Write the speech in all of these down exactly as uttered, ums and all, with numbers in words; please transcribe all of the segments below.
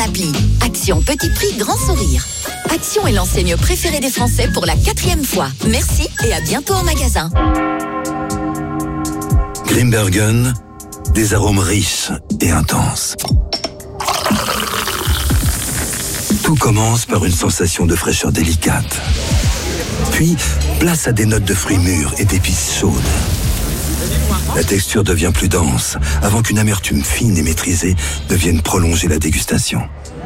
l'appli. Action petit prix, grand sourire. Action est l'enseigne préférée des Français pour la quatrième fois. Merci et à bientôt en magasin. Grimbergen, des arômes riches et intenses. Tout commence par une sensation de fraîcheur délicate. Puis, place à des notes de fruits mûrs et d'épices chaudes. La texture devient plus dense, avant qu'une amertume fine et maîtrisée ne vienne prolonger la dégustation.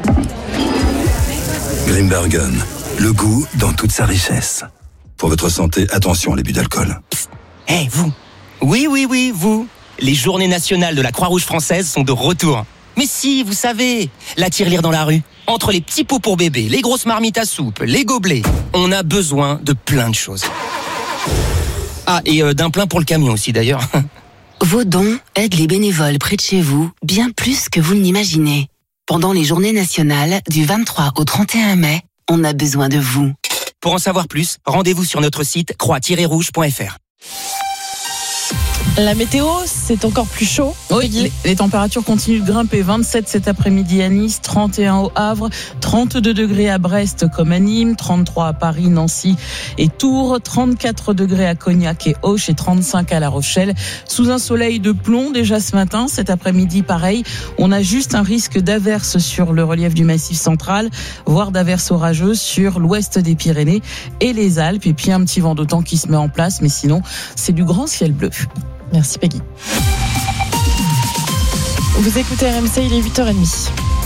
Grimbergen, le goût dans toute sa richesse. Pour votre santé, attention à l'abus d'alcool. Hé, hey, vous. Oui, oui, oui, vous. Les journées nationales de la Croix-Rouge française sont de retour. Mais si, vous savez, la tirelire dans la rue. Entre les petits pots pour bébé, les grosses marmites à soupe, les gobelets, on a besoin de plein de choses. Ah, et euh, d'un plein pour le camion aussi d'ailleurs. Vos dons aident les bénévoles près de chez vous bien plus que vous ne l'imaginez. Pendant les journées nationales du vingt-trois au trente et un mai, on a besoin de vous. Pour en savoir plus, rendez-vous sur notre site croix tiret rouge point f r. La météo, c'est encore plus chaud. Oui, les, les températures continuent de grimper. vingt-sept cet après-midi à Nice, trente et un au Havre, trente-deux degrés à Brest comme à Nîmes, trente-trois à Paris, Nancy et Tours, trente-quatre degrés à Cognac et Auch et trente-cinq à La Rochelle. Sous un soleil de plomb déjà ce matin, cet après-midi pareil, on a juste un risque d'averse sur le relief du Massif central, voire d'averse orageuse sur l'ouest des Pyrénées et les Alpes. Et puis un petit vent d'automne qui se met en place, mais sinon c'est du grand ciel bleu. Merci Peggy. Vous écoutez R M C, il est huit heures trente.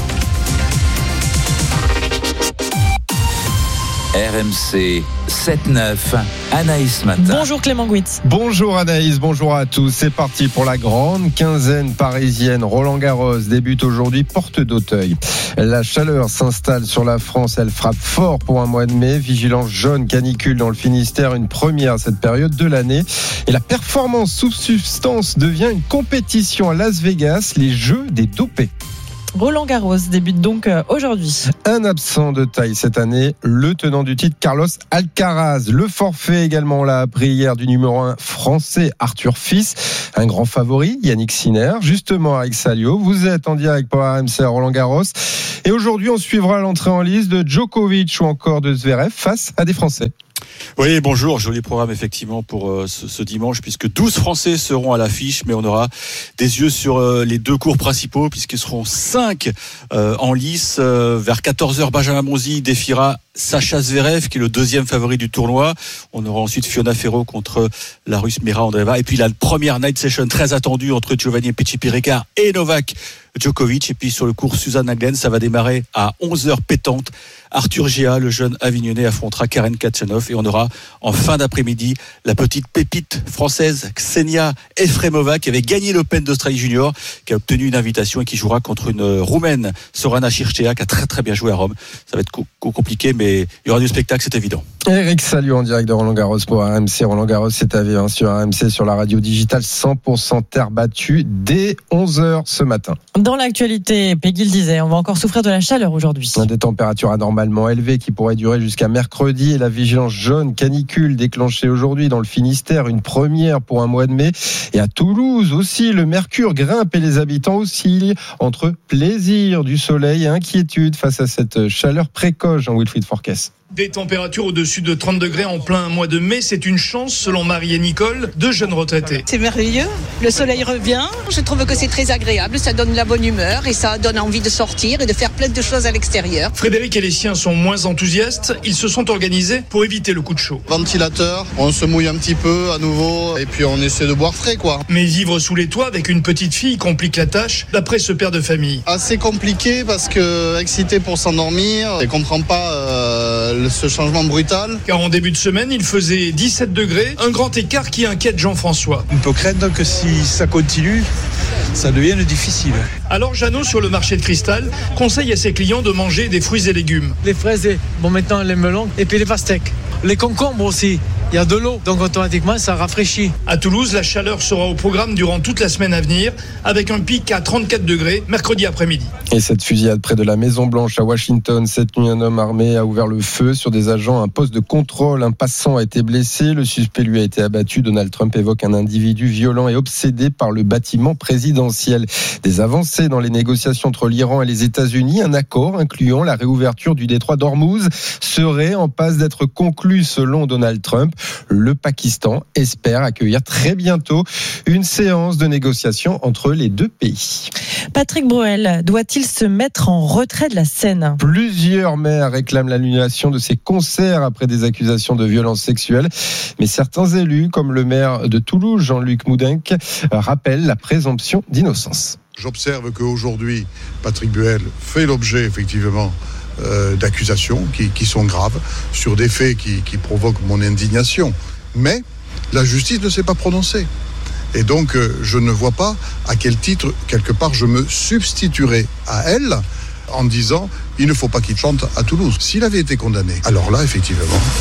R M C sept neuf, Anaïs Matin. Bonjour Clément Gouitz. Bonjour Anaïs, bonjour à tous. C'est parti pour la grande quinzaine parisienne. Roland-Garros débute aujourd'hui porte d'Auteuil. La chaleur s'installe sur la France, elle frappe fort pour un mois de mai. Vigilance jaune, canicule dans le Finistère, une première à cette période de l'année. Et la performance sous substance devient une compétition à Las Vegas, les Jeux des dopés. Roland-Garros débute donc aujourd'hui. Un absent de taille cette année, le tenant du titre Carlos Alcaraz. Le forfait également, on l'a appris hier, du numéro un français Arthur Fils. Un grand favori, Yannick Sinner. Justement avec Salio, vous êtes en direct pour R M C à Roland-Garros. Et aujourd'hui, on suivra l'entrée en lice de Djokovic ou encore de Zverev face à des Français. Oui, bonjour, joli programme effectivement pour euh, ce, ce dimanche, puisque douze Français seront à l'affiche, mais on aura des yeux sur euh, les deux cours principaux, puisqu'ils seront cinq euh, en lice. Euh, vers quatorze heures, Benjamin Bonzi défiera Sacha Zverev, qui est le deuxième favori du tournoi. On aura ensuite Fiona Ferro contre la Russe Mira Andreeva. Et puis la première night session très attendue entre Giovanni Pesci Ricard et Novak Djokovic. Et puis sur le cours Suzanne Aglen, ça va démarrer à onze heures pétante. Arthur Gia, le jeune Avignonnais, affrontera Karen Khachanov. Et on aura en fin d'après-midi la petite pépite française Ksenia Efremova, qui avait gagné l'Open d'Australie Junior, qui a obtenu une invitation et qui jouera contre une Roumaine, Sorana Cîrcea, qui a très très bien joué à Rome. Ça va être co- co- compliqué, mais il y aura du spectacle, c'est évident. Eric Salio en direct de Roland-Garros pour R M C. Roland-Garros, c'est à vie hein, sur R M C, sur la radio digitale cent pour cent terre battue dès onze heures ce matin. Dans l'actualité, Peggy le disait, on va encore souffrir de la chaleur aujourd'hui. Des températures anormalement élevées qui pourraient durer jusqu'à mercredi et la vigilance jaune canicule déclenchée aujourd'hui dans le Finistère, une première pour un mois de mai. Et à Toulouse aussi, le mercure grimpe et les habitants oscillent entre plaisir du soleil et inquiétude face à cette chaleur précoce, Jean-Wilfried Forquès. Des températures au-dessus de trente degrés en plein mois de mai, c'est une chance selon Marie et Nicole, deux jeunes retraités. C'est merveilleux, le soleil revient, je trouve que c'est très agréable, ça donne la bonne humeur et ça donne envie de sortir et de faire plein de choses à l'extérieur. Frédéric et les siens sont moins enthousiastes, ils se sont organisés pour éviter le coup de chaud. Ventilateur, on se mouille un petit peu à nouveau et puis on essaie de boire frais quoi. Mais vivre sous les toits avec une petite fille complique la tâche, d'après ce père de famille. Assez compliqué parce que excité pour s'endormir, et comprend pas euh, ce changement brutal. Car en début de semaine, il faisait dix-sept degrés, un grand écart qui inquiète Jean-François. On peut craindre que si ça continue, ça devienne difficile. Alors Jeannot, sur le marché de Cristal, conseille à ses clients de manger des fruits et légumes. Les fraises, bon maintenant les melons et puis les pastèques. Les concombres aussi, il y a de l'eau, donc automatiquement ça rafraîchit. À Toulouse, la chaleur sera au programme durant toute la semaine à venir, avec un pic à trente-quatre degrés mercredi après-midi. Et cette fusillade près de la Maison-Blanche à Washington, cette nuit, un homme armé a ouvert le feu sur des agents à un poste de contrôle. Un passant a été blessé, le suspect lui a été abattu. Donald Trump évoque un individu violent et obsédé par le bâtiment présidentiel. Des avancées dans les négociations entre l'Iran et les États-Unis, un accord incluant la réouverture du détroit d'Ormuz serait en passe d'être conclu selon Donald Trump. Le Pakistan espère accueillir très bientôt une séance de négociation entre les deux pays. Patrick Bruel doit-il se mettre en retrait de la scène ? Plusieurs maires réclament l'annulation de ses concerts après des accusations de violences sexuelles. Mais certains élus, comme le maire de Toulouse, Jean-Luc Moudenc, rappellent la présomption d'innocence. J'observe qu'aujourd'hui, Patrick Bruel fait l'objet effectivement euh, d'accusations qui, qui sont graves sur des faits qui, qui provoquent mon indignation. Mais la justice ne s'est pas prononcée. Et donc, euh, je ne vois pas à quel titre, quelque part, je me substituerai à elle en disant il ne faut pas qu'il chante à Toulouse. S'il avait été condamné, alors là, effectivement,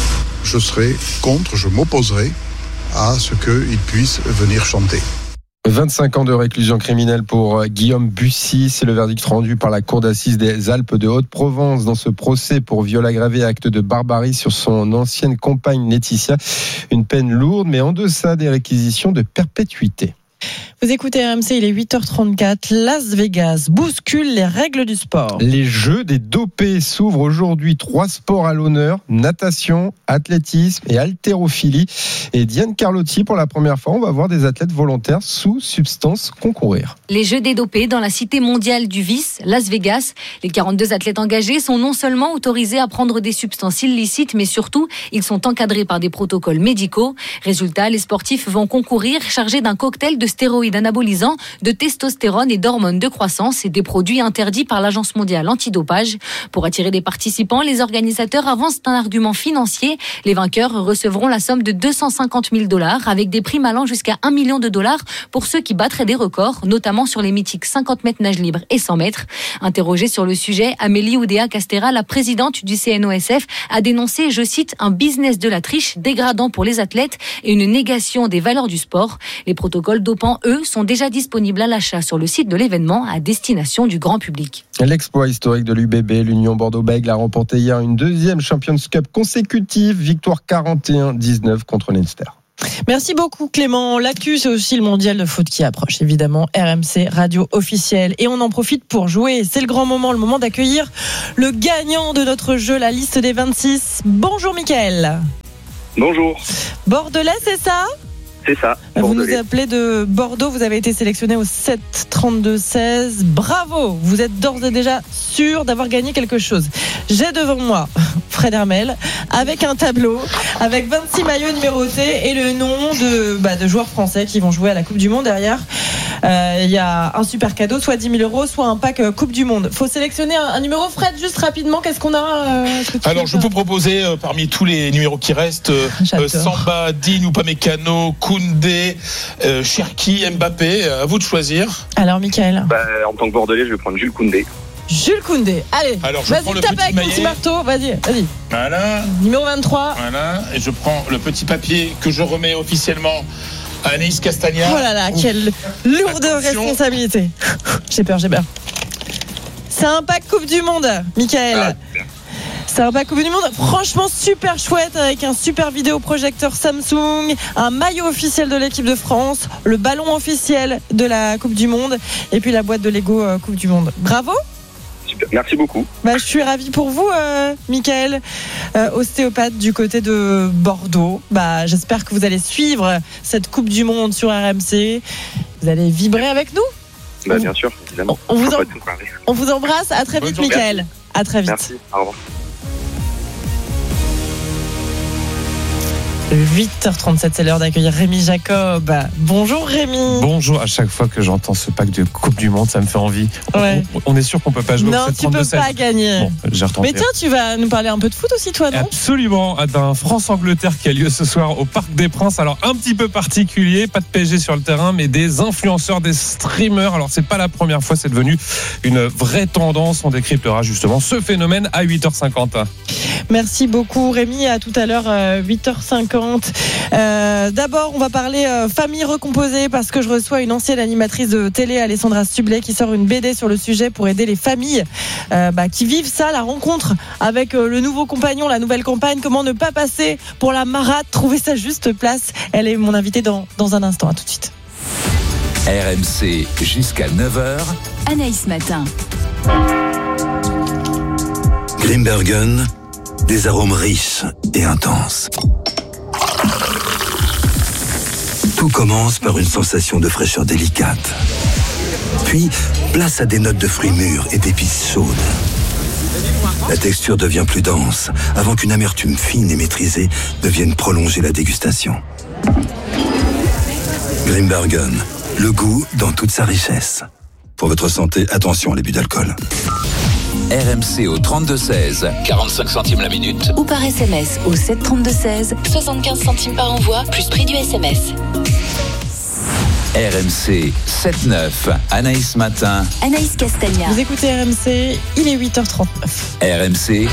je serais contre, je m'opposerai à ce qu'il puisse venir chanter. vingt-cinq ans de réclusion criminelle pour Guillaume Bussy. C'est le verdict rendu par la cour d'assises des Alpes de Haute-Provence dans ce procès pour viol aggravé et acte de barbarie sur son ancienne compagne Laetitia. Une peine lourde, mais en deçà des réquisitions de perpétuité. Vous écoutez R M C, il est huit heures trente-quatre. Las Vegas bouscule les règles du sport. Les Jeux des dopés s'ouvrent aujourd'hui. Trois sports à l'honneur, natation, athlétisme et haltérophilie. Et Diane Carlotti, pour la première fois, on va voir des athlètes volontaires sous substance concourir. Les Jeux des dopés dans la cité mondiale du vice, Las Vegas. Les quarante-deux athlètes engagés sont non seulement autorisés à prendre des substances illicites, mais surtout, ils sont encadrés par des protocoles médicaux. Résultat, les sportifs vont concourir chargés d'un cocktail de stéroïdes anabolisants, de testostérone et d'hormones de croissance et des produits interdits par l'Agence mondiale antidopage. Pour attirer des participants, les organisateurs avancent un argument financier. Les vainqueurs recevront la somme de deux cent cinquante mille dollars avec des primes allant jusqu'à un million de dollars pour ceux qui battraient des records, notamment sur les mythiques cinquante mètres nage libre et cent mètres. Interrogée sur le sujet, Amélie Oudéa-Castéra, la présidente du C N O S F, a dénoncé, je cite, un business de la triche dégradant pour les athlètes et une négation des valeurs du sport. Les protocoles dopants, eux, sont déjà disponibles à l'achat sur le site de l'événement à destination du grand public. L'exploit historique de l'U B B, l'Union Bordeaux-Bègles, a remporté hier une deuxième Champions Cup consécutive, victoire quarante et un dix-neuf contre Leinster. Merci beaucoup Clément. L'actu, c'est aussi le mondial de foot qui approche, évidemment. R M C, radio officielle. Et on en profite pour jouer. C'est le grand moment, le moment d'accueillir le gagnant de notre jeu, la liste des vingt-six. Bonjour Mickaël. Bonjour. Bordelais, c'est ça ? C'est ça. Vous Bordelais. nous appelez de Bordeaux, vous avez été sélectionné au sept trente-deux seize. Bravo, vous êtes d'ores et déjà sûr d'avoir gagné quelque chose. J'ai devant moi Fred Hermel avec un tableau, avec vingt-six maillots numérotés et le nom de, bah, de joueurs français qui vont jouer à la Coupe du Monde derrière. Il euh, y a un super cadeau, soit dix mille euros, soit un pack euh, Coupe du Monde. Faut sélectionner un, un numéro. Fred, juste rapidement, qu'est-ce qu'on a euh, Alors, je peux proposer euh, parmi tous les numéros qui restent euh, euh, Samba, Digne, Upamecano, Koundé, euh, Cherki, Mbappé. À vous de choisir. Alors, Mickaël. Bah, en tant que Bordelais, je vais prendre Jules Koundé. Jules Koundé. Allez, Alors, je vas-y, tape avec ton petit marteau. Vas-y, vas-y. Voilà. Numéro vingt-trois. Voilà. Et je prends le petit papier que je remets officiellement à Anaïs Castagna. Oh là là, Ouf. Quelle lourde Attention. Responsabilité. J'ai peur, j'ai peur. C'est un pack Coupe du Monde, Mickaël. Ah, c'est un pack Coupe du Monde, franchement super chouette, avec un super vidéoprojecteur Samsung, un maillot officiel de l'équipe de France, le ballon officiel de la Coupe du Monde et puis la boîte de Lego euh, Coupe du Monde. Bravo. Super, merci beaucoup. Bah, je suis ravie pour vous, euh, Mickaël, euh, ostéopathe du côté de Bordeaux. Bah, j'espère que vous allez suivre cette Coupe du Monde sur R M C. Vous allez vibrer avec nous. Bah, bien sûr, évidemment. On, on, vous, en... on vous embrasse. À très vite, Mickaël. À très vite. Merci. Au revoir. huit heures trente-sept, c'est l'heure d'accueillir Rémi Jacob. Bonjour Rémi. Bonjour, à chaque fois que j'entends ce pack de Coupe du Monde, ça me fait envie. Ouais. On, on est sûr qu'on peut pas jouer non, au sept trente-deux seize. Non, tu peux pas gagner. Bon, j'ai retenté. Mais tiens, tu vas nous parler un peu de foot aussi, toi, non ? Absolument, d'un France-Angleterre qui a lieu ce soir au Parc des Princes. Alors, un petit peu particulier, pas de P S G sur le terrain, mais des influenceurs, des streamers. Alors, c'est pas la première fois, c'est devenu une vraie tendance. On décryptera justement ce phénomène à huit heures cinquante. Merci beaucoup Rémi, à tout à l'heure euh, huit heures cinquante. Euh, d'abord on va parler euh, famille recomposée parce que je reçois une ancienne animatrice de télé, Alessandra Sublet, qui sort une B D sur le sujet pour aider les familles euh, bah, qui vivent ça, la rencontre avec euh, le nouveau compagnon, la nouvelle compagne, comment ne pas passer pour la marade, trouver sa juste place. Elle est mon invitée dans, dans un instant, à tout de suite. R M C jusqu'à neuf heures. Anaïs Matin. Grimbergen, des arômes riches et intenses. Tout commence par une sensation de fraîcheur délicate. Puis, place à des notes de fruits mûrs et d'épices chaudes. La texture devient plus dense avant qu'une amertume fine et maîtrisée ne vienne prolonger la dégustation. Grimbergen, le goût dans toute sa richesse. Pour votre santé, attention à l'abus d'alcool. R M C au trente-deux seize, quarante-cinq centimes la minute. Ou par S M S au sept trente-deux seize, soixante-quinze centimes par envoi, plus prix du S M S. R M C sept neuf, Anaïs Matin. Anaïs Castagna. Vous écoutez R M C, il est huit heures trente-neuf. R M C.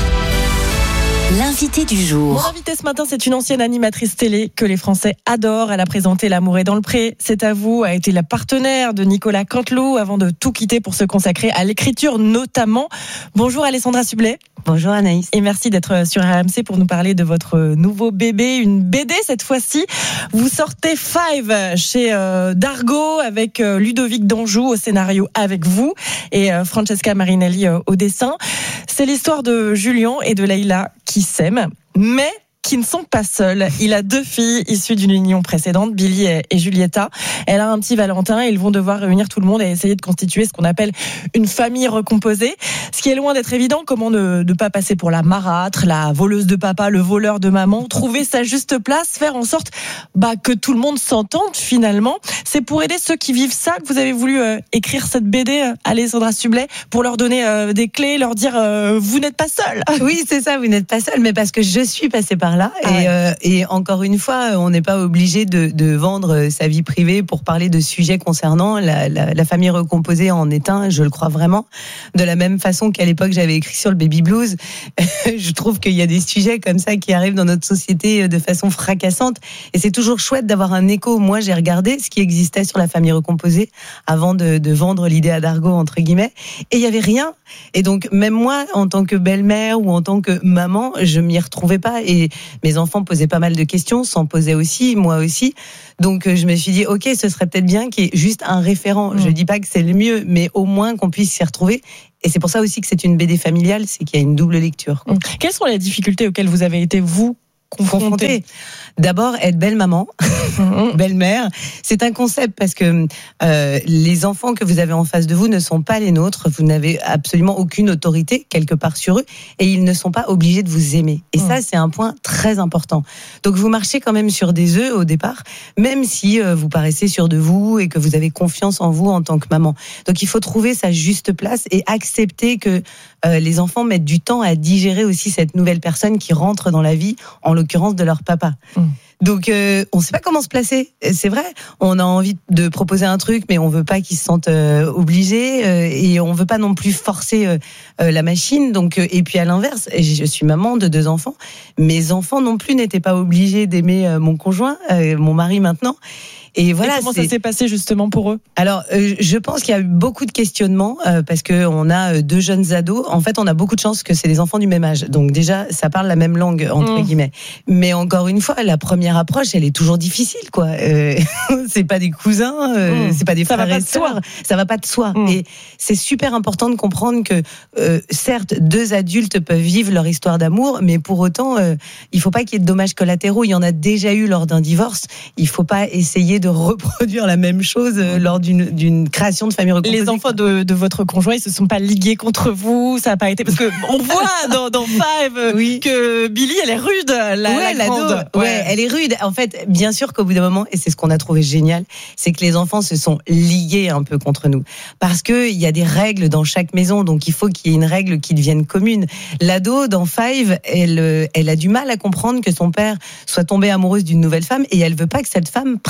L'invité du jour. Mon invité ce matin, c'est une ancienne animatrice télé que les Français adorent. Elle a présenté L'amour est dans le pré, C'est à vous, a été la partenaire de Nicolas Canteloup avant de tout quitter pour se consacrer à l'écriture notamment. Bonjour Alessandra Sublet. Bonjour Anaïs. Et merci d'être sur R M C pour nous parler de votre nouveau bébé, une B D cette fois-ci. Vous sortez Five chez euh, Dargaud avec euh, Ludovic Danjou au scénario avec vous et euh, Francesca Marinelli euh, au dessin. C'est l'histoire de Julien et de Leïla qui s'aiment, mais qui ne sont pas seuls. Il a deux filles issues d'une union précédente, Billy et Julieta. Elle a un petit Valentin et ils vont devoir réunir tout le monde et essayer de constituer ce qu'on appelle une famille recomposée. Ce qui est loin d'être évident, comment ne, ne pas passer pour la marâtre, la voleuse de papa, le voleur de maman, trouver sa juste place, faire en sorte bah, que tout le monde s'entende finalement. C'est pour aider ceux qui vivent ça que vous avez voulu euh, écrire cette B D, euh, Alessandra Sublet, pour leur donner euh, des clés, leur dire euh, vous n'êtes pas seul. Oui, c'est ça, vous n'êtes pas seul, mais parce que je suis passée par là. Ah et, ouais. euh, et encore une fois, on n'est pas obligé de, de vendre sa vie privée pour parler de sujets concernant la, la, la famille recomposée en est un, je le crois vraiment. De la même façon qu'à l'époque, j'avais écrit sur le baby blues, je trouve qu'il y a des sujets comme ça qui arrivent dans notre société de façon fracassante. Et c'est toujours chouette d'avoir un écho. Moi, j'ai regardé ce qui existait sur la famille recomposée avant de, de vendre l'idée à Dargaud, entre guillemets. Et il n'y avait rien. Et donc, même moi, en tant que belle-mère ou en tant que maman, je m'y retrouvais pas. Et mes enfants posaient pas mal de questions, s'en posaient aussi, moi aussi. Donc, je me suis dit, ok, ce serait peut-être bien qu'il y ait juste un référent. Mmh. Je dis pas que c'est le mieux, mais au moins qu'on puisse s'y retrouver. Et c'est pour ça aussi que c'est une B D familiale, c'est qu'il y a une double lecture. Mmh. Quelles sont les difficultés auxquelles vous avez été, vous, confrontée? D'abord, être belle-maman, belle-mère, c'est un concept parce que euh, les enfants que vous avez en face de vous ne sont pas les nôtres. Vous n'avez absolument aucune autorité quelque part sur eux et ils ne sont pas obligés de vous aimer. Et mmh. ça, c'est un point très important. Donc, vous marchez quand même sur des œufs au départ, même si euh, vous paraissez sûr de vous et que vous avez confiance en vous en tant que maman. Donc, il faut trouver sa juste place et accepter que euh, les enfants mettent du temps à digérer aussi cette nouvelle personne qui rentre dans la vie, en l'occurrence de leur papa. Mmh. Donc, euh, on ne sait pas comment se placer. C'est vrai, on a envie de proposer un truc, mais on veut pas qu'ils se sentent euh, obligés euh, et on veut pas non plus forcer euh, euh, la machine. Donc, euh, et puis à l'inverse, je suis maman de deux enfants. Mes enfants non plus n'étaient pas obligés d'aimer euh, mon conjoint, euh, mon mari maintenant. Et voilà. Et comment c'est... ça s'est passé justement pour eux? Alors, euh, je pense qu'il y a eu beaucoup de questionnements euh, parce que on a deux jeunes ados. En fait, on a beaucoup de chance que c'est des enfants du même âge. Donc déjà, ça parle la même langue entre mmh. guillemets. Mais encore une fois, la première approche, elle est toujours difficile, quoi. Euh, c'est pas des cousins, euh, mmh. c'est pas des ça frères va et sœurs. Ça va pas de soi. Mmh. Et c'est super important de comprendre que euh, certes, deux adultes peuvent vivre leur histoire d'amour, mais pour autant, euh, il faut pas qu'il y ait de dommages collatéraux. Il y en a déjà eu lors d'un divorce. Il faut pas essayer de reproduire la même chose lors d'une, d'une création de famille recomposée. Les enfants de, de votre conjoint, ils se sont pas ligués contre vous, ça a pas été parce que on voit dans, dans Five oui. que Billy, elle est rude, la, ouais, la grande. Ouais. ouais, elle est rude. En fait, bien sûr qu'au bout d'un moment, et c'est ce qu'on a trouvé génial, c'est que les enfants se sont ligués un peu contre nous, parce que il y a des règles dans chaque maison, donc il faut qu'il y ait une règle qui devienne commune. L'ado dans Five, elle, elle a du mal à comprendre que son père soit tombé amoureuse d'une nouvelle femme et elle veut pas que cette femme prenne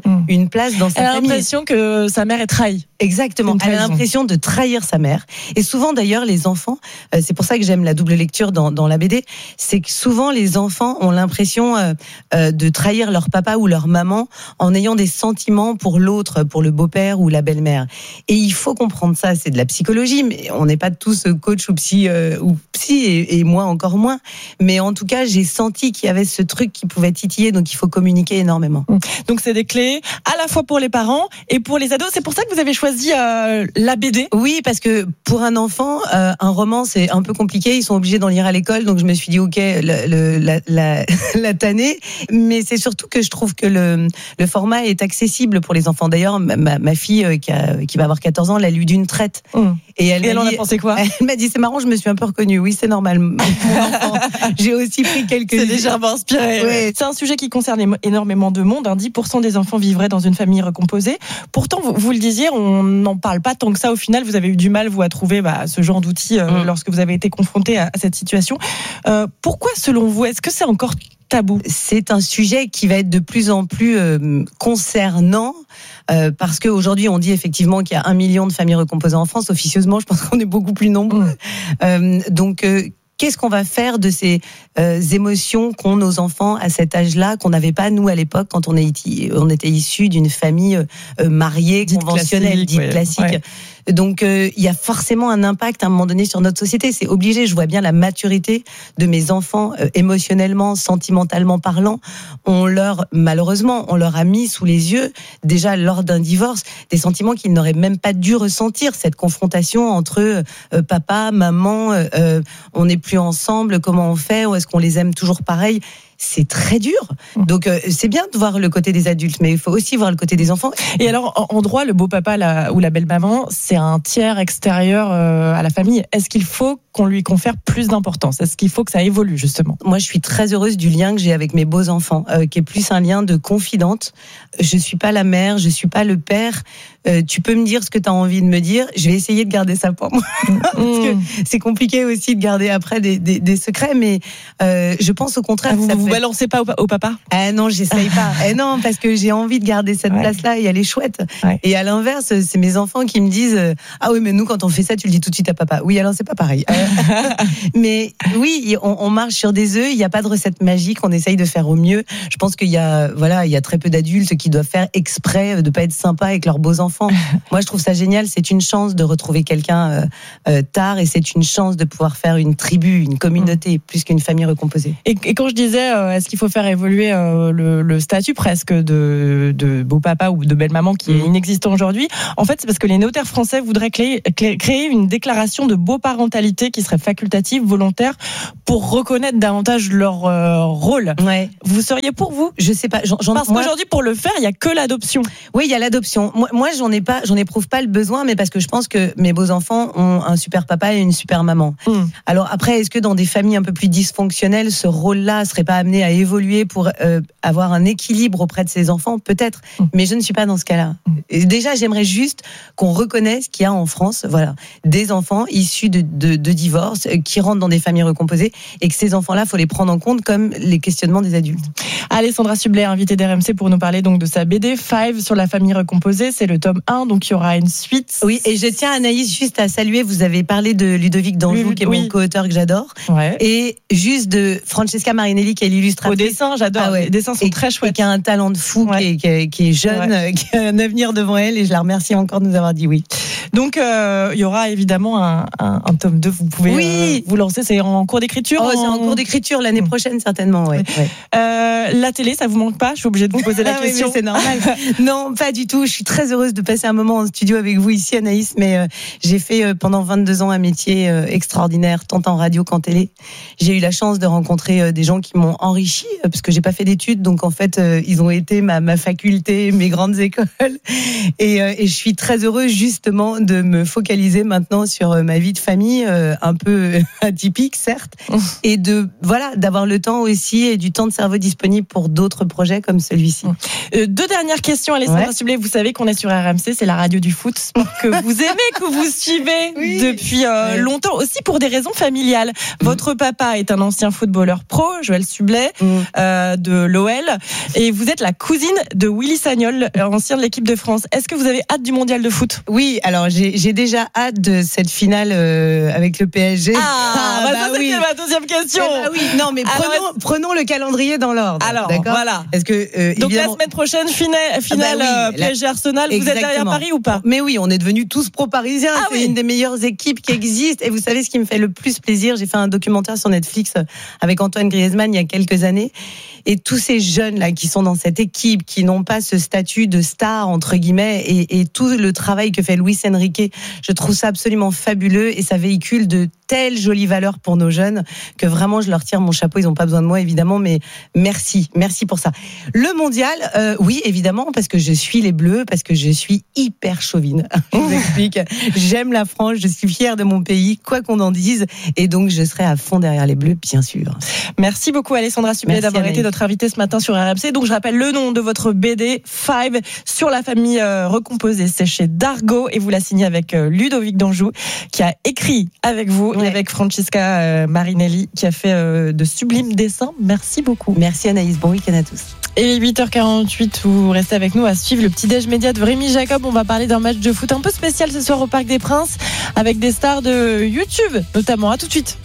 mmh. une place dans sa Elle a famille. l'impression que sa mère est trahie. Exactement. Elle a l'impression de trahir sa mère. Et souvent, d'ailleurs, les enfants, euh, c'est pour ça que j'aime la double lecture dans, dans la B D, c'est que souvent, les enfants ont l'impression euh, euh, de trahir leur papa ou leur maman en ayant des sentiments pour l'autre, pour le beau-père ou la belle-mère. Et il faut comprendre ça. C'est de la psychologie, mais on n'est pas tous coach ou psy, euh, ou psy et, et moi encore moins. Mais en tout cas, j'ai senti qu'il y avait ce truc qui pouvait titiller, donc il faut communiquer énormément. Donc c'est des clés à la fois pour les parents et pour les ados. C'est pour ça que vous avez choisi choisi euh, la B D. Oui, parce que pour un enfant, euh, un roman c'est un peu compliqué. Ils sont obligés d'en lire à l'école, donc je me suis dit ok, le, le, la, la, la tannée. Mais c'est surtout que je trouve que le, le format est accessible pour les enfants. D'ailleurs, ma, ma fille euh, qui, a, qui va avoir quatorze ans l'a lu d'une traite. Mmh. Et elle, Et elle en dit, a pensé quoi? Elle m'a dit c'est marrant, je me suis un peu reconnue. Oui, c'est normal. Mon enfant, j'ai aussi pris quelques. C'est légèrement inspiré. Ouais. C'est un sujet qui concerne énormément de monde. Hein. dix pour cent des enfants vivraient dans une famille recomposée. Pourtant, vous, vous le disiez, on n'en parle pas tant que ça. Au final, vous avez eu du mal, vous, à trouver bah, ce genre d'outils euh, mmh. lorsque vous avez été confronté à, à cette situation. Euh, pourquoi, selon vous, est-ce que c'est encore tabou? C'est un sujet qui va être de plus en plus euh, concernant euh, parce qu'aujourd'hui on dit effectivement qu'il y a un million de familles recomposées en France. Officieusement, je pense qu'on est beaucoup plus nombreux. Mmh. Euh, donc euh, qu'est-ce qu'on va faire de ces euh, émotions qu'ont nos enfants à cet âge-là, qu'on n'avait pas nous à l'époque quand on, est, on était issus d'une famille euh, mariée, dite conventionnelle, classique, dite ouais, classique. Ouais. Donc euh, il y a forcément un impact à un moment donné sur notre société. C'est obligé. Je vois bien la maturité de mes enfants euh, émotionnellement, sentimentalement parlant. On leur, malheureusement, on leur a mis sous les yeux déjà lors d'un divorce des sentiments qu'ils n'auraient même pas dû ressentir. Cette confrontation entre euh, papa, maman, euh, on n'est plus ensemble. Comment on fait? Ou est-ce qu'on les aime toujours pareil? C'est très dur. Donc euh, c'est bien de voir le côté des adultes, mais il faut aussi voir le côté des enfants. Et alors, en droit, le beau-papa la, ou la belle-maman, c'est un tiers extérieur euh, à la famille. Est-ce qu'il faut qu'on lui confère plus d'importance? Est-ce qu'il faut que ça évolue, justement? Moi, je suis très heureuse du lien que j'ai avec mes beaux-enfants, euh, qui est plus un lien de confidente. Je suis pas la mère, je suis pas le père. Euh, tu peux me dire ce que tu as envie de me dire. Je vais essayer de garder ça pour moi. Parce que c'est compliqué aussi de garder après des, des, des secrets, mais euh, je pense au contraire. Ah, vous ça vous fait... balancez pas au, au papa? Ah non, j'essaye pas. Eh non, parce que j'ai envie de garder cette ouais. place-là et elle est chouette. Ouais. Et à l'inverse, c'est mes enfants qui me disent ah oui, mais nous quand on fait ça, tu le dis tout de suite à papa. Oui, alors c'est pas pareil. Mais oui, on, on marche sur des œufs. Il n'y a pas de recette magique. On essaye de faire au mieux. Je pense qu'il y a voilà, il y a très peu d'adultes qui doivent faire exprès de pas être sympa avec leurs beaux enfants. Moi, je trouve ça génial. C'est une chance de retrouver quelqu'un euh, euh, tard, et c'est une chance de pouvoir faire une tribu, une communauté, plus qu'une famille recomposée. Et, et quand je disais, euh, est-ce qu'il faut faire évoluer euh, le, le statut presque de, de beau-papa ou de belle-maman qui mmh. est inexistant aujourd'hui, en fait, c'est parce que les notaires français voudraient créer, créer une déclaration de beau-parentalité qui serait facultative, volontaire, pour reconnaître davantage leur euh, rôle. Ouais. Vous seriez pour vous? Je sais pas. J'en, parce moi... qu'aujourd'hui, pour le faire, il y a que l'adoption. Oui, il y a l'adoption. Moi, moi j'en ai pas, j'en éprouve pas le besoin, mais parce que je pense que mes beaux-enfants ont un super papa et une super maman. Mmh. Alors après, est-ce que dans des familles un peu plus dysfonctionnelles, ce rôle-là serait pas amené à évoluer pour euh, avoir un équilibre auprès de ses enfants? Peut-être, mmh. mais je ne suis pas dans ce cas-là. Et déjà, j'aimerais juste qu'on reconnaisse qu'il y a en France, voilà, des enfants issus de, de, de divorces qui rentrent dans des familles recomposées, et que ces enfants-là, faut les prendre en compte comme les questionnements des adultes. Alessandra Sublet, invitée d'R M C pour nous parler donc de sa B D Five sur la famille recomposée. C'est le tome un, donc il y aura une suite. Oui, et je tiens, Anaïs, juste à saluer, vous avez parlé de Ludovic Danjou, qui est oui. mon co-auteur que j'adore, ouais. et juste de Francesca Marinelli, qui est l'illustratrice. Au dessin, j'adore, ah ouais. les dessins sont et, très chouettes. Et qui a un talent de fou, ouais. qui, est, qui, est, qui est jeune, ouais. qui a un avenir devant elle, et je la remercie encore de nous avoir dit oui. Donc, euh, il y aura évidemment un, un, un tome deux, vous pouvez oui. euh, vous lancer, c'est en cours d'écriture? Oh, en... c'est en cours d'écriture, l'année prochaine certainement, ouais. ouais. Euh, la télé, ça vous manque pas? Je suis obligée de vous poser la ah question. Oui, c'est normal. Non, pas du tout. Je suis très heureuse de passer un moment en studio avec vous ici, Anaïs, mais euh, j'ai fait euh, pendant vingt-deux ans un métier euh, extraordinaire, tant en radio qu'en télé. J'ai eu la chance de rencontrer euh, des gens qui m'ont enrichi, euh, parce que j'ai pas fait d'études, donc en fait, euh, ils ont été ma, ma faculté, mes grandes écoles, et, euh, et je suis très heureuse justement de me focaliser maintenant sur euh, ma vie de famille, euh, un peu atypique certes, et de voilà d'avoir le temps aussi et du temps de cerveau disponible pour d'autres projets comme celui-ci. Euh, deux dernières questions, Alessandra ouais. Sublet. Vous savez qu'on est sur R R M C, c'est la radio du foot, sport que vous aimez, que vous suivez oui. depuis euh, oui. longtemps, aussi pour des raisons familiales. Mmh. Votre papa est un ancien footballeur pro, Joël Sublet, mmh. euh, de l'O L, et vous êtes la cousine de Willy Sagnol, ancien de l'équipe de France. Est-ce que vous avez hâte du mondial de foot ? Oui, alors j'ai, j'ai déjà hâte de cette finale euh, avec le P S G. Ah, ah bah, bah ça oui. C'était ma deuxième question. Eh bah oui, non mais prenons, alors, prenons le calendrier dans l'ordre. Alors, d'accord. Voilà. Est-ce que euh, donc évidemment... la semaine prochaine finale, finale ah bah oui, P S G Arsenal. Vous êtes derrière Paris ou pas ? Mais oui, on est devenus tous pro-parisiens. Ah c'est oui. une des meilleures équipes qui existent. Et vous savez ce qui me fait le plus plaisir ? J'ai fait un documentaire sur Netflix avec Antoine Griezmann il y a quelques années. Et tous ces jeunes là qui sont dans cette équipe, qui n'ont pas ce statut de star entre guillemets, et, et tout le travail que fait Luis Enrique, je trouve ça absolument fabuleux et ça véhicule de telles jolies valeurs pour nos jeunes que vraiment je leur tire mon chapeau. Ils n'ont pas besoin de moi évidemment, mais merci, merci pour ça. Le mondial, euh, oui évidemment parce que je suis les Bleus, parce que je suis hyper chauvine. Je vous explique. J'aime la France, je suis fière de mon pays, quoi qu'on en dise, et donc je serai à fond derrière les Bleus, bien sûr. Merci beaucoup Alessandra Sublet d'avoir Anaïs. été notre invitée ce matin sur R M C. Donc je rappelle le nom de votre B D Five sur la famille euh, recomposée. C'est chez Dargaud et vous la signez avec euh, Ludovic Danjou qui a écrit avec vous ouais. et avec Francesca euh, Marinelli qui a fait euh, de sublimes dessins. Merci beaucoup. Merci Anaïs. Bon week-end à tous. Et huit heures quarante-huit, vous restez avec nous à suivre le petit déj média de Rémi Jacob. On va parler d'un match de foot un peu spécial ce soir au Parc des Princes avec des stars de YouTube notamment. À tout de suite.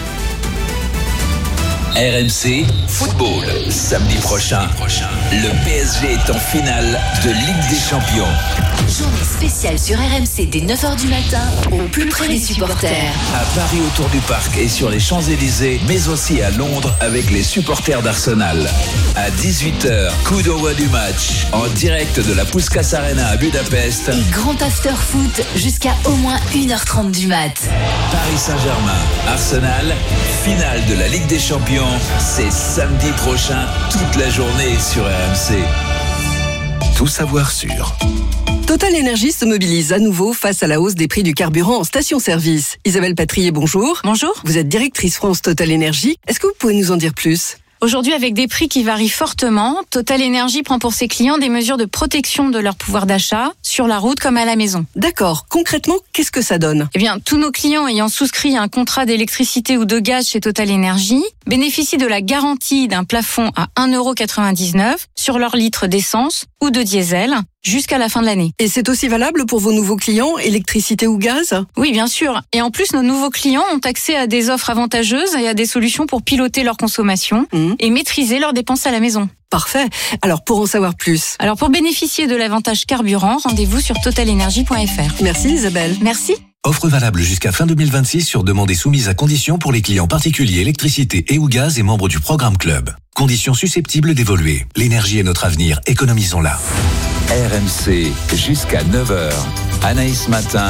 R M C Football, samedi prochain. Le P S G est en finale de Ligue des Champions. Journée spéciale sur R M C dès neuf heures du matin, au plus près des supporters. À Paris autour du parc et sur les Champs-Élysées, mais aussi à Londres avec les supporters d'Arsenal. À dix-huit heures, coup d'envoi du match, en direct de la Puskás Arena à Budapest. Et grand after foot jusqu'à au moins une heure trente du mat. Paris Saint-Germain, Arsenal, finale de la Ligue des Champions. C'est samedi prochain, toute la journée sur R M C. Tout savoir sur Total Énergie se mobilise à nouveau face à la hausse des prix du carburant en station-service. Isabelle Patrier, bonjour. Bonjour. Vous êtes directrice France Total Énergie. Est-ce que vous pouvez nous en dire plus ? Aujourd'hui, avec des prix qui varient fortement, Total Énergie prend pour ses clients des mesures de protection de leur pouvoir d'achat, sur la route comme à la maison. D'accord. Concrètement, qu'est-ce que ça donne ? Eh bien, tous nos clients ayant souscrit un contrat d'électricité ou de gaz chez Total Énergie bénéficient de la garantie d'un plafond à un euro quatre-vingt-dix-neuf sur leur litre d'essence ou de diesel jusqu'à la fin de l'année. Et c'est aussi valable pour vos nouveaux clients, électricité ou gaz ? Oui, bien sûr. Et en plus, nos nouveaux clients ont accès à des offres avantageuses et à des solutions pour piloter leur consommation mmh. et maîtriser leurs dépenses à la maison. Parfait. Alors, pour en savoir plus. Alors, pour bénéficier de l'avantage carburant, rendez-vous sur total énergie point f r. Merci Isabelle. Merci. Offre valable jusqu'à fin deux mille vingt-six sur demande et soumise à conditions pour les clients particuliers électricité et ou gaz et membres du programme Club. Conditions susceptibles d'évoluer. L'énergie est notre avenir, économisons-la. R M C jusqu'à neuf heures. Anaïs Matin.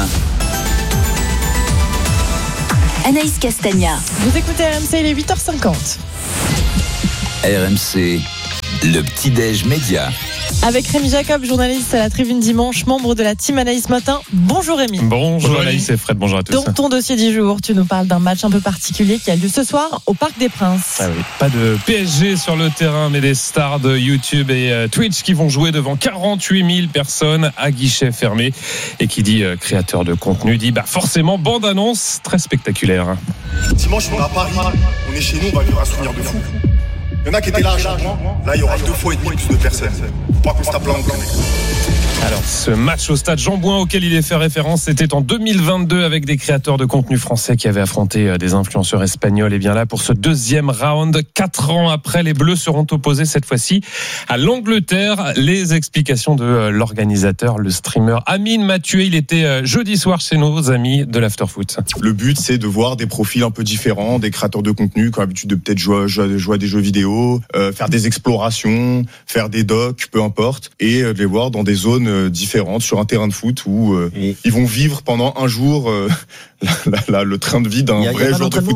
Anaïs Castagna. Vous écoutez R M C, il est huit heures cinquante. R M C, le petit-déj média. Avec Rémi Jacob, journaliste à la Tribune Dimanche, membre de la team Anaïs Matin. Bonjour Rémi. Bonjour, bonjour Anaïs et Fred, bonjour à tous. Dans ton dossier du jour, tu nous parles d'un match un peu particulier qui a lieu ce soir au Parc des Princes. Ah oui, pas de P S G sur le terrain, mais des stars de YouTube et euh, Twitch qui vont jouer devant quarante-huit mille personnes à guichet fermé. Et qui dit euh, créateur de contenu dit bah forcément bande-annonce très spectaculaire. Dimanche, on est à Paris, on est chez nous, on va vivre un souvenir de fou. Il y en a qui étaient là à chaque mois. Là, il y aura deux fois et demi plus de personnes. Faut pas qu'on se tape là en plein. Alors, ce match au stade Jean-Bouin auquel il est fait référence, c'était en deux mille vingt-deux avec des créateurs de contenu français qui avaient affronté des influenceurs espagnols. Et bien là, pour ce deuxième round, quatre ans après, les Bleus seront opposés cette fois-ci à l'Angleterre. Les explications de l'organisateur, le streamer Amine Mathieu. Il était jeudi soir chez nos amis de l'Afterfoot. Le but, c'est de voir des profils un peu différents, des créateurs de contenu qui ont l'habitude de peut-être jouer, jouer, jouer à des jeux vidéo, euh, faire des explorations, faire des docs, peu importe, et de les voir dans des zones différentes sur un terrain de foot où euh, mmh. ils vont vivre pendant un jour euh, la, la, la, le train de vie d'un vrai joueur de foot pro.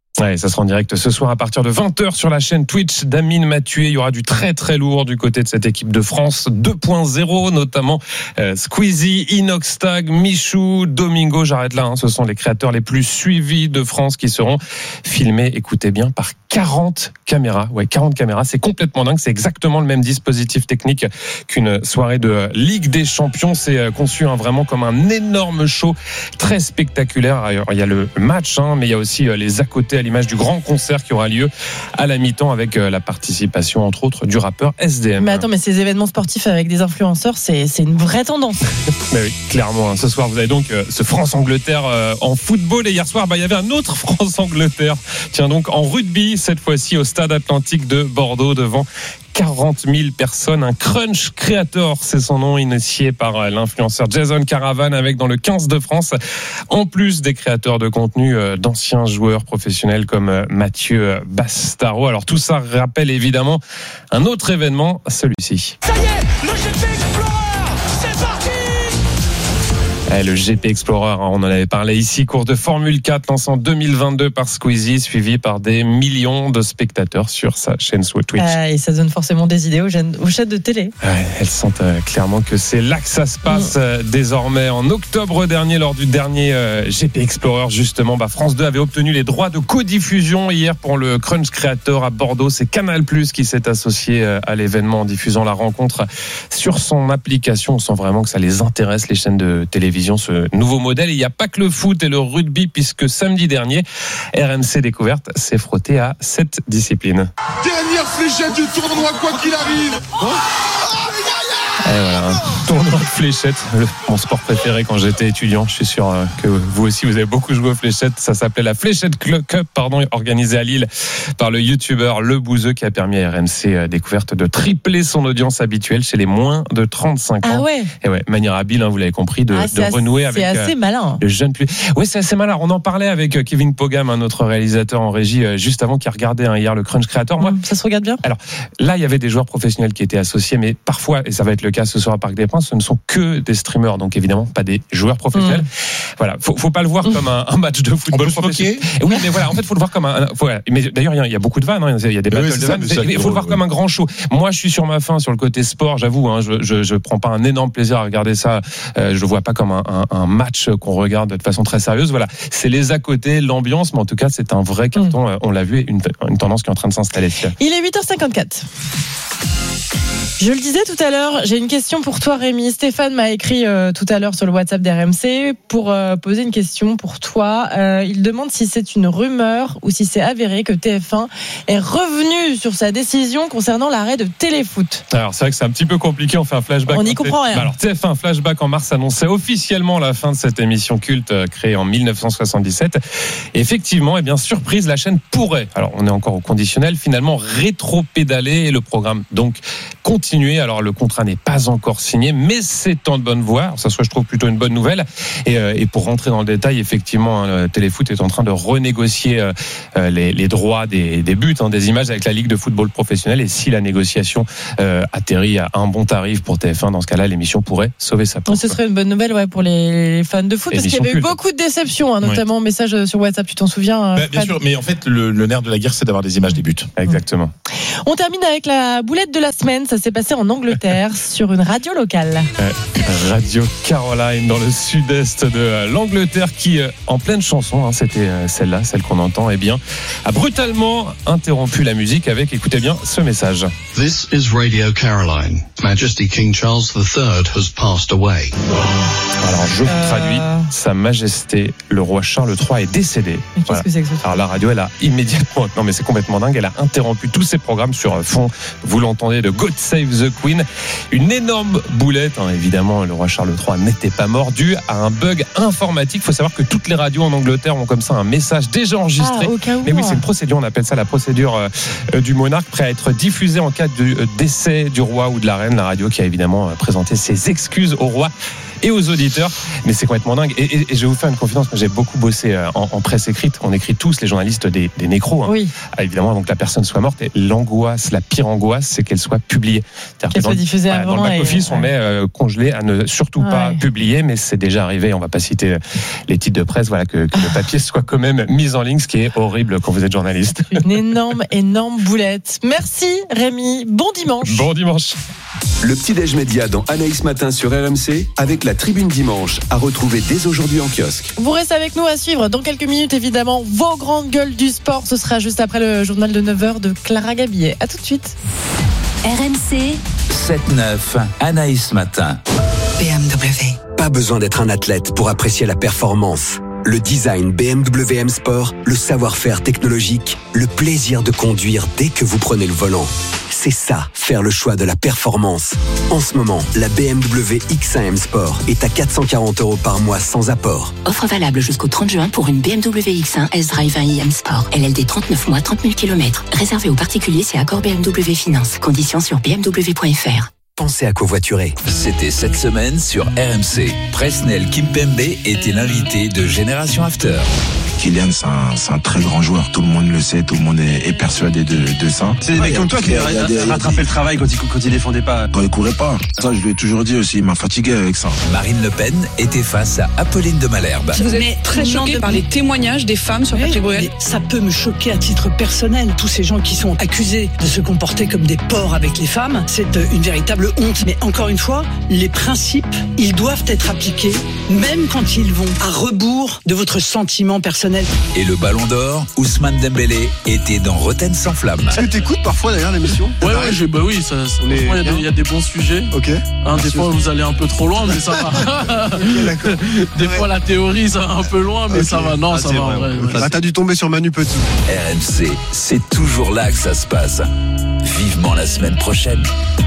Ouais, ça sera en direct ce soir à partir de vingt heures sur la chaîne Twitch d'Amine Mathieu. Il y aura du très très lourd du côté de cette équipe de France deux point zéro, notamment euh, Squeezie, Inoxtag, Michou, Domingo. J'arrête là, hein, ce sont les créateurs les plus suivis de France qui seront filmés, écoutez bien, par quarante caméras. Ouais, quarante caméras, c'est complètement dingue. C'est exactement le même dispositif technique qu'une soirée de Ligue des Champions. C'est conçu hein, vraiment comme un énorme show très spectaculaire. Alors, il y a le match, hein, mais il y a aussi les à côté à l'image du grand concert qui aura lieu à la mi-temps avec la participation, entre autres, du rappeur S D M. Mais attends, mais ces événements sportifs avec des influenceurs, c'est, c'est une vraie tendance. Mais oui, clairement. Hein. Ce soir, vous avez donc euh, ce France-Angleterre euh, en football. Et hier soir, bah, il y avait un autre France-Angleterre. Tiens, donc en rugby, cette fois-ci au Stade Atlantique de Bordeaux, devant quarante mille personnes. Un Crunch Creator, c'est son nom, initié par l'influenceur Jason Caravan, avec dans le quinze de France, en plus des créateurs de contenu, d'anciens joueurs professionnels comme Mathieu Bastaro. Alors tout ça rappelle évidemment un autre événement, celui-ci. Ça y est, le G P Explorer, c'est parti! Eh, le G P Explorer, on en avait parlé ici, course de Formule quatre lancée en deux mille vingt-deux par Squeezie, suivi par des millions de spectateurs sur sa chaîne sur Twitch. Euh, et ça donne forcément des idées aux, jeunes, aux chaînes de télé. Ouais, elles sentent euh, clairement que c'est là que ça se passe mmh. euh, désormais. En octobre dernier, lors du dernier euh, G P Explorer, justement, bah, France deux avait obtenu les droits de codiffusion hier pour le Crunch Creator à Bordeaux. C'est Canal plus qui s'est associé euh, à l'événement en diffusant la rencontre sur son application. On sent vraiment que ça les intéresse, les chaînes de télévision, ce nouveau modèle. Et il n'y a pas que le foot et le rugby, puisque samedi dernier, R M C Découverte s'est frotté à cette discipline. Dernière fléchette du tournoi, quoi qu'il arrive. Oh Et voilà, un tournoi de fléchettes, le, mon sport préféré quand j'étais étudiant. Je suis sûr que vous aussi vous avez beaucoup joué aux fléchettes. Ça s'appelait la Fléchette Cup, pardon, organisée à Lille par le youtubeur Le Bouzeux, qui a permis à R M C Découverte de tripler son audience habituelle chez les moins de trente-cinq ans. Ah ouais. Et ouais, manière habile, hein, vous l'avez compris, de, ah, de renouer assez, avec c'est assez euh, malin. le jeune plus. Oui, c'est assez malin. On en parlait avec Kevin Pogam, un autre réalisateur en régie, juste avant, qui a regardé hein, hier le Crunch Creator. Moi, ça se regarde bien. Alors là, il y avait des joueurs professionnels qui étaient associés, mais parfois, et ça va être le cas ce soir à Parc des Princes, ce ne sont que des streamers, donc évidemment pas des joueurs professionnels. Mmh. Voilà, faut, faut pas le voir mmh. comme un, un match de football professionnel. Oui, mais voilà, en fait, faut le voir comme un. Voilà. Mais d'ailleurs, il y, y a beaucoup de vannes, hein, il y a des battles oui, de vannes. Il faut le voir comme un grand show. Moi, je suis sur ma fin sur le côté sport, j'avoue. Hein, je, je, je prends pas un énorme plaisir à regarder ça. Euh, je le vois pas comme un, un, un match qu'on regarde de façon très sérieuse. Voilà, c'est les à côté, l'ambiance, mais en tout cas, c'est un vrai carton. Mmh. On l'a vu, une, une tendance qui est en train de s'installer. Il est huit heures cinquante-quatre. Je le disais tout à l'heure, j'ai une question pour toi, Rémi. Stéphane m'a écrit euh, tout à l'heure sur le WhatsApp d'R M C pour euh, poser une question pour toi. Euh, il demande si c'est une rumeur ou si c'est avéré que T F un est revenu sur sa décision concernant l'arrêt de Téléfoot. Alors c'est vrai que c'est un petit peu compliqué, on fait un flashback. On n'y comprend rien. Alors T F un, flashback en mars, annonçait officiellement la fin de cette émission culte créée en dix-neuf cent soixante-dix-sept. Et effectivement, eh bien, surprise, la chaîne pourrait, alors on est encore au conditionnel, finalement rétro-pédaler et le programme donc continuer. Alors le contrat n'est pas encore signé, mais c'est en bonne voie. Alors, ça, soit je trouve plutôt une bonne nouvelle. Et, euh, et pour rentrer dans le détail, effectivement, hein, Téléfoot est en train de renégocier euh, les, les droits des, des buts, hein, des images avec la Ligue de football professionnel. Et si la négociation euh, atterrit à un bon tarif pour T F un, dans ce cas-là, l'émission pourrait sauver sa peau. Ce serait une bonne nouvelle, ouais, pour les fans de foot, parce qu'il y avait eu beaucoup de déceptions, hein, notamment oui. Message sur WhatsApp. Tu t'en souviens? Bah, bien sûr, mais en fait, le, le nerf de la guerre, c'est d'avoir des images des buts. Exactement. On termine avec la boulette de la semaine. Ça s'est passé en Angleterre sur une radio locale. Euh, radio Caroline dans le sud-est de l'Angleterre qui, en pleine chanson, hein, c'était celle-là, celle qu'on entend, eh bien, a brutalement interrompu la musique avec, écoutez bien, ce message. This is Radio Caroline. Majesty King Charles the third has passed away. Alors je vous traduis, euh... Sa Majesté le roi Charles le troisième est décédé. Mais voilà. Qu'est-ce que c'est que ça ? Alors la radio, elle a immédiatement, non mais c'est complètement dingue, elle a interrompu tous ses programmes sur fond, vous l'entendez, de God Save the Queen. Une énorme boulette, hein, évidemment, le roi Charles le troisième n'était pas mort, dû à un bug informatique. Il faut savoir que toutes les radios en Angleterre ont comme ça un message déjà enregistré. Ah, au cas où. Mais oui, c'est une procédure, on appelle ça la procédure euh, du monarque, prêt à être diffusée en cas de euh, décès du roi ou de la reine. N, la radio qui a évidemment présenté ses excuses au roi et aux auditeurs, mais c'est complètement dingue. Et, et, et je vais vous faire une confidence, moi j'ai beaucoup bossé en, en presse écrite, on écrit tous, les journalistes, des, des nécros, hein. Oui. Ah, évidemment, donc la personne soit morte, et l'angoisse, la pire angoisse, c'est qu'elle soit publiée. C'est-à-dire Qu'elle que dans, soit diffusée voilà, avant. dans le back-office, et... on met euh, congelé à ne surtout Ouais. pas publier, mais c'est déjà arrivé, on va pas citer les titres de presse, voilà, que, que le papier soit quand même mis en ligne, ce qui est horrible quand vous êtes journaliste. Une énorme, énorme boulette. Merci Rémi, bon dimanche. Bon dimanche. Le petit-déj média dans Anaïs Matin sur R M C avec la Tribune Dimanche à retrouver dès aujourd'hui en kiosque. Vous restez avec nous à suivre dans quelques minutes évidemment vos grandes gueules du sport. Ce sera juste après le journal de neuf heures de Clara Gabillet. À tout de suite. R M C sept neuf, Anaïs Matin. B M W. Pas besoin d'être un athlète pour apprécier la performance. Le design B M W M Sport, le savoir-faire technologique, le plaisir de conduire dès que vous prenez le volant. C'est ça, faire le choix de la performance. En ce moment, la B M W X un M Sport est à quatre cent quarante euros par mois sans apport. Offre valable jusqu'au trente juin pour une B M W X un S-Drive un i M Sport. L L D trente-neuf mois, trente mille kilomètres. Réservé aux particuliers, c'est accord B M W Finance. Conditions sur b m w point f r. Pensez à covoiturer. C'était cette semaine sur R M C. Presnel Kimpembe était l'invité de Génération After. Kylian, c'est un, c'est un très grand joueur. Tout le monde le sait, tout le monde est, est persuadé de, de ça. C'est des mecs comme toi qui rattrapaient le travail quand il, quand il défendait pas. Quand il courait pas. Ça, je lui ai toujours dit aussi. Il m'a fatigué avec ça. Marine Le Pen était face à Apolline de Malherbe. Vous êtes très choqué par les témoignages des femmes sur Patrick Bruel. Ça peut me choquer à titre personnel. Tous ces gens qui sont accusés de se comporter comme des porcs avec les femmes, c'est une véritable honte. Mais encore une fois, les principes, ils doivent être appliqués, même quand ils vont à rebours de votre sentiment personnel. Et le Ballon d'Or, Ousmane Dembélé était dans Rotten sans flamme. Est-ce que t'écoutes parfois d'ailleurs l'émission? Ouais, ouais, j'ai, bah oui, ça, ça, il y, y a des bons sujets. Ok. Hein, des fois, vous allez un peu trop loin, mais ça va. Okay, d'accord. Des ouais. fois, la théorie, ça va un peu loin, mais okay. ça va. Non, ah, ça va. Vrai, en vrai. Okay. Ah, t'as dû tomber sur Manu Petit. R M C, c'est toujours là que ça se passe. Vivement la semaine prochaine.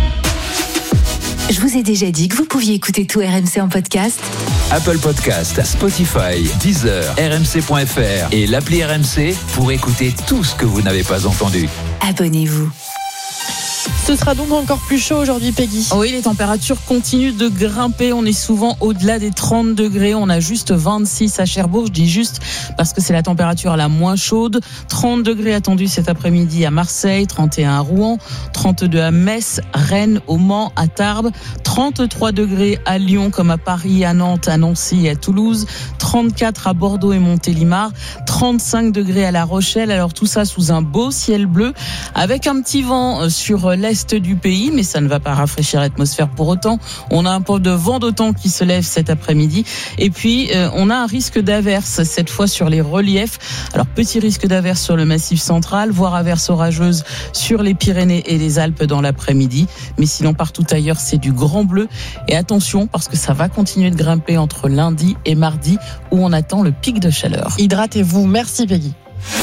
Je vous ai déjà dit que vous pouviez écouter tout R M C en podcast. Apple Podcast, Spotify, Deezer, R M C point F R et l'appli R M C pour écouter tout ce que vous n'avez pas entendu. Abonnez-vous. Ce sera donc encore plus chaud aujourd'hui, Peggy. Oui, les températures continuent de grimper. On est souvent au-delà des trente degrés. On a juste vingt-six à Cherbourg. Je dis juste parce que c'est la température la moins chaude. trente degrés attendus cet après-midi à Marseille, trente et un à Rouen, trente-deux à Metz, Rennes, au Mans, à Tarbes, trente-trois degrés à Lyon comme à Paris, à Nantes, à Nancy et à Toulouse, trente-quatre à Bordeaux et Montélimar, trente-cinq degrés à La Rochelle. Alors tout ça sous un beau ciel bleu avec un petit vent sur l'est du pays, mais ça ne va pas rafraîchir l'atmosphère pour autant. On a un peu de vent d'automne qui se lève cet après-midi et puis euh, on a un risque d'averse cette fois sur les reliefs. Alors petit risque d'averse sur le massif central, voire averse orageuse sur les Pyrénées et les Alpes dans l'après-midi, mais sinon partout ailleurs c'est du grand bleu et attention parce que ça va continuer de grimper entre lundi et mardi où on attend le pic de chaleur. Hydratez-vous, merci Peggy.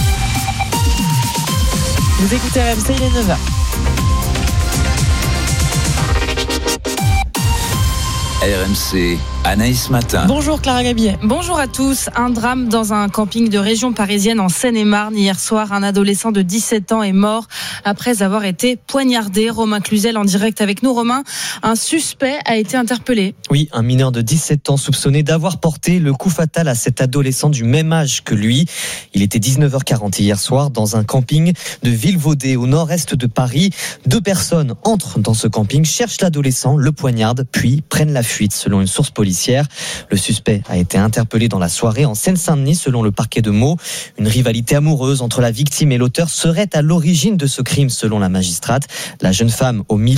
Vous écoutez R M C, il est neuf heures. R M C, Anaïs Matin. Bonjour Clara Gabillet. Bonjour à tous. Un drame dans un camping de région parisienne en Seine-et-Marne. Hier soir, un adolescent de dix-sept ans est mort après avoir été poignardé. Romain Cluzel en direct avec nous. Romain, un suspect a été interpellé. Oui, un mineur de dix-sept ans soupçonné d'avoir porté le coup fatal à cet adolescent du même âge que lui. Il était dix-neuf heures quarante hier soir dans un camping de Villevaudée au nord-est de Paris. Deux personnes entrent dans ce camping, cherchent l'adolescent, le poignardent, puis prennent la fuite selon une source policière. Le suspect a été interpellé dans la soirée en Seine-Saint-Denis selon le parquet de Meaux. Une rivalité amoureuse entre la victime et l'auteur serait à l'origine de ce crime selon la magistrate. La jeune femme au milieu